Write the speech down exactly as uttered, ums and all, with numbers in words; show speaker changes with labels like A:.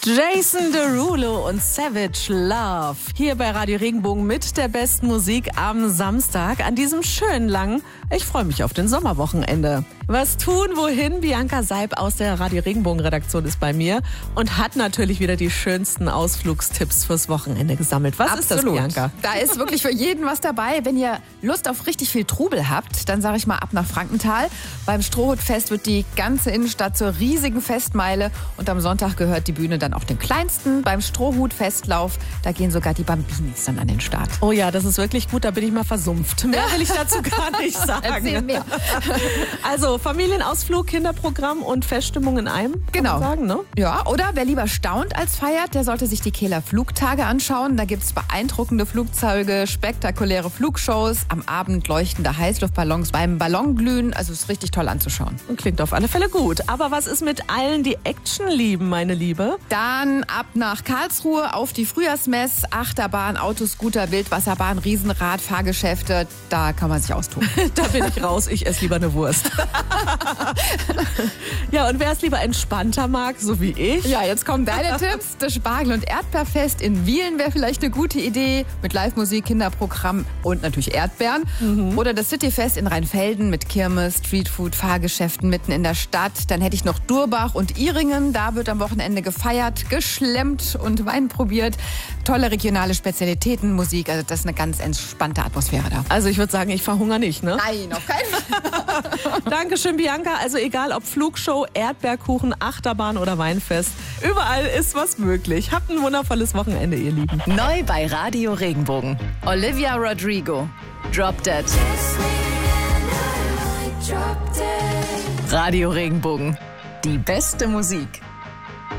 A: Jason Derulo und Savage Love. Hier bei Radio Regenbogen mit der besten Musik am Samstag, an diesem schönen langen, ich freue mich auf den Sommerwochenende. Was tun, wohin? Bianca Seib aus der Radio Regenbogen Redaktion ist bei mir und hat natürlich wieder die schönsten Ausflugstipps fürs Wochenende gesammelt. Was
B: Absolut.
A: ist das, Bianca?
B: Da ist wirklich für jeden was dabei. Wenn ihr Lust auf richtig viel Trubel habt, dann sage ich mal ab nach Frankenthal. Beim Strohhutfest wird die ganze Innenstadt zur riesigen Festmeile und am Sonntag gehört die Bühne dann auch den Kleinsten. Beim Strohhut-Festlauf, da gehen sogar die Bambinis dann an den Start.
A: Oh ja, das ist wirklich gut, da bin ich mal versumpft. Mehr will ich dazu gar nicht sagen.
B: Erzähl mehr.
A: Also Familienausflug, Kinderprogramm und Feststimmung in einem, kann
B: Genau.
A: man sagen, ne?
B: Ja, oder wer lieber staunt als feiert, der sollte sich die Kehler Flugtage anschauen. Da gibt es beeindruckende Flugzeuge, spektakuläre Flugshows, am Abend leuchtende Heißluftballons beim Ballonglühen. Also ist richtig toll anzuschauen.
A: Und klingt auf alle Fälle gut. Aber was ist mit allen, die Action lieben, meine Liebe?
B: Dann ab nach Karlsruhe auf die Frühjahrsmess, Achterbahn, Autoscooter, Wildwasserbahn, Riesenrad, Fahrgeschäfte. Da kann man sich austoben.
A: Da bin ich raus, ich esse lieber eine Wurst. Ja, und wer es lieber entspannter mag, so wie ich.
B: Ja, jetzt kommen deine Tipps. Das Spargel- und Erdbeerfest in Wiehlen wäre vielleicht eine gute Idee. Mit Live-Musik, Kinderprogramm und natürlich Erdbeeren. Mhm. Oder das Cityfest in Rheinfelden mit Kirmes, Streetfood, Fahrgeschäften mitten in der Stadt. Dann hätte ich noch Durbach und Ihringen. Da wird am Wochenende gefeiert, geschlemmt und Wein probiert. Tolle regionale Spezialitäten, Musik. Also das ist eine ganz entspannte Atmosphäre da.
A: Also ich würde sagen, ich verhungere nicht, ne?
B: Nein, auf keinen Fall.
A: Dankeschön, Bianca. Also egal ob Flugshow, Erdbeerkuchen, Achterbahn oder Weinfest, überall ist was möglich. Habt ein wundervolles Wochenende, ihr Lieben.
C: Neu bei Radio Regenbogen. Olivia Rodrigo. Drop Dead. Radio Regenbogen. Die beste Musik.